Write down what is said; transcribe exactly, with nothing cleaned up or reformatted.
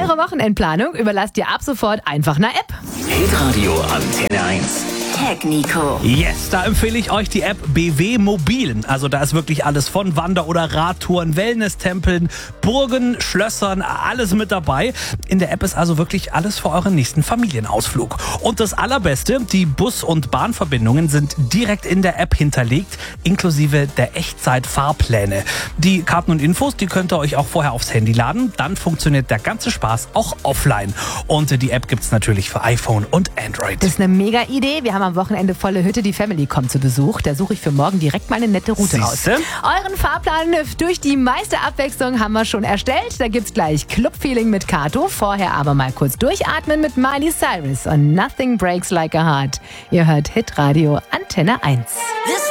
Eure Wochenendplanung überlasst ihr ab sofort einfach einer App. Hitradio Antenne eins. Tech Nico. Yes, da empfehle ich euch die App B W Mobil. Also da ist wirklich alles von Wander- oder Radtouren, Wellness-Tempeln, Burgen, Schlössern, alles mit dabei. In der App ist also wirklich alles für euren nächsten Familienausflug. Und das Allerbeste, die Bus- und Bahnverbindungen sind direkt in der App hinterlegt, inklusive der Echtzeit-Fahrpläne. Die Karten und Infos, die könnt ihr euch auch vorher aufs Handy laden. Dann funktioniert der ganze Spaß auch offline. Und die App gibt's natürlich für iPhone und Android. Das ist eine mega Idee. Wir haben am Wochenende volle Hütte, die Family kommt zu Besuch. Da suche ich für morgen direkt mal eine nette Route Siehste? raus. Euren Fahrplan durch die meiste Abwechslung haben wir schon erstellt. Da gibt's gleich Clubfeeling mit Kato. Vorher aber mal kurz durchatmen mit Miley Cyrus und Nothing Breaks Like a Heart. Ihr hört Hitradio Antenne eins.